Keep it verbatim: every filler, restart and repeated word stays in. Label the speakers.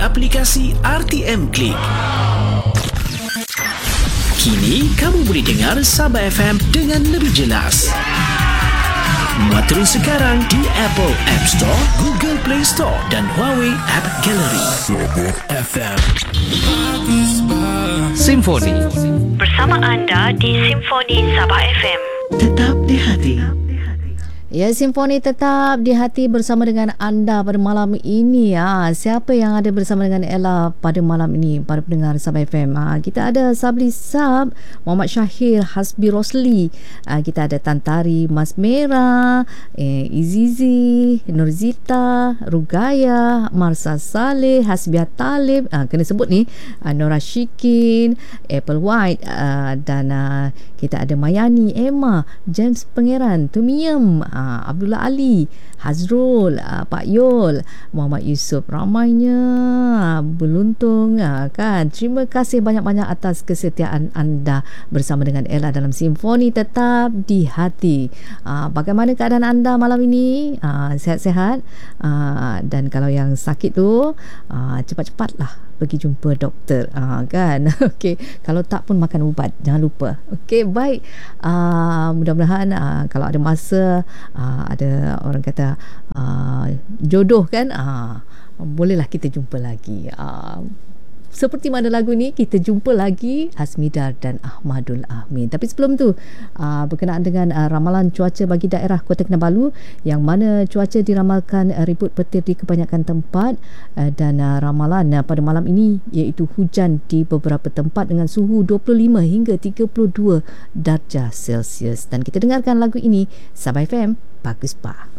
Speaker 1: aplikasi R T M Click. Kini kamu boleh dengar Sabah F M dengan lebih jelas. Muat terus sekarang di Apple App Store, Google Play Store dan Huawei App Gallery. Sabah F M. Simfoni.
Speaker 2: Bersama anda di Simfoni Sabah F M.
Speaker 1: Tetap di hati.
Speaker 3: Ya, Simfoni tetap di hati bersama dengan anda pada malam ini. Ha, siapa yang ada bersama dengan Ella pada malam ini, para pendengar Sabah F M? Ha, kita ada Sabli Sab, Muhammad Syahir, Hasbi Rosli. Ha, kita ada Tantari, Mas Mera, eh, Izizi, Nurzita, Rugaya, Marsa Saleh, Hasbiah Talib. Ha, kena sebut ni. Ha, Nora Shikin, Apple White, ha, dan ha, kita ada Mayani, Emma, James Pangeran, Tumiem, Uh, Abdullah Ali, Hazrul, uh, Pak Yol, Muhammad Yusof. Ramainya beruntung, uh, kan. Terima kasih banyak-banyak atas kesetiaan anda bersama dengan Ella dalam Simfoni Tetap di Hati. Uh, bagaimana keadaan anda malam ini? Uh, sihat-sihat? Uh, dan kalau yang sakit tu, uh, cepat-cepatlah pergi jumpa doktor, uh, kan. Okey, kalau tak pun makan ubat, jangan lupa. Okey, baik. Uh, mudah-mudahan uh, kalau ada masa, uh, ada orang kata uh, jodoh, kan, uh, bolehlah kita jumpa lagi. Uh, Seperti mana lagu ni, kita jumpa lagi Hasmidar dan Ahmadul Amin. Tapi sebelum tu, uh, berkenaan dengan uh, ramalan cuaca bagi daerah Kota Kinabalu, yang mana cuaca diramalkan uh, ribut petir di kebanyakan tempat, uh, dan uh, ramalan uh, pada malam ini iaitu hujan di beberapa tempat dengan suhu dua puluh lima hingga tiga puluh dua darjah Celsius. Dan kita dengarkan lagu ini, Sabah F M, Bagus Bah.